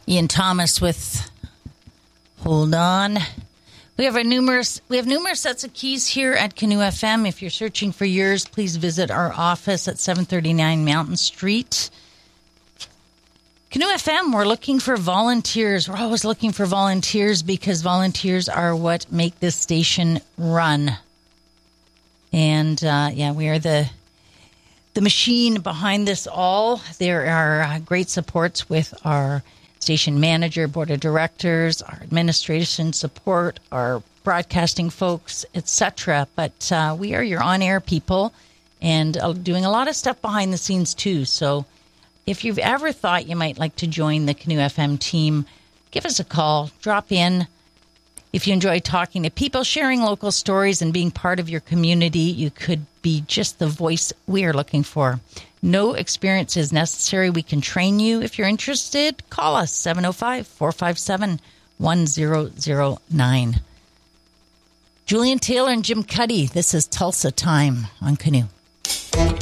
Ian Thomas with Hold On. We have numerous sets of keys here at Canoe FM. If you're searching for yours, please visit our office at 739 Mountain Street. Canoe FM, we're looking for volunteers. We're always looking for volunteers because volunteers are what make this station run. And, we are the machine behind this all. There are great supports with our station manager, board of directors, our administration support, our broadcasting folks, etc. But we are your on-air people and doing a lot of stuff behind the scenes too. So if you've ever thought you might like to join the Canoe FM team, give us a call, drop in. If you enjoy talking to people, sharing local stories, and being part of your community, you could be just the voice we are looking for. No experience is necessary. We can train you. If you're interested, call us, 705-457-1009. Julian Taylor and Jim Cuddy, this is Tulsa Time on Canoe.